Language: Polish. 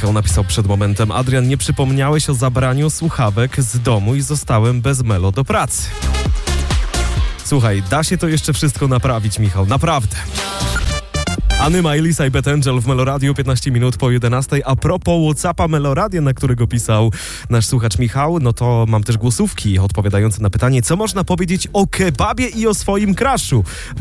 Michał napisał przed momentem: Adrian, nie przypomniałeś o zabraniu słuchawek z domu i zostałem bez Melo do pracy. Słuchaj, da się to jeszcze wszystko naprawić, Michał, naprawdę. Anyma, Elisa i Beth Angel w Meloradiu, 15 minut po 11. A propos WhatsAppa Meloradia, na którego pisał nasz słuchacz Michał, no to mam też głosówki odpowiadające na pytanie, co można powiedzieć o kebabie i o swoim crushu.